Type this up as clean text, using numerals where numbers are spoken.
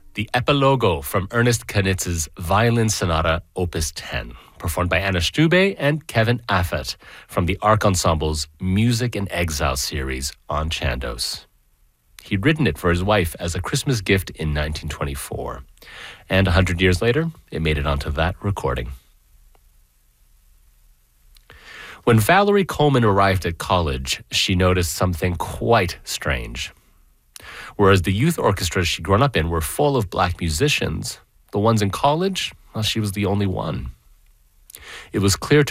the Epilogo from Ernest Kanitz's Violin Sonata, Opus 10, performed by Anna Stube and Kevin Affett from the Arc Ensemble's Music in Exile series on Chandos. He'd written it for his wife as a Christmas gift in 1924, and 100 years later, it made it onto that recording. When Valerie Coleman arrived at college, she noticed something quite strange. Whereas the youth orchestras she'd grown up in were full of black musicians, the ones in college, well, she was the only one. It was clear to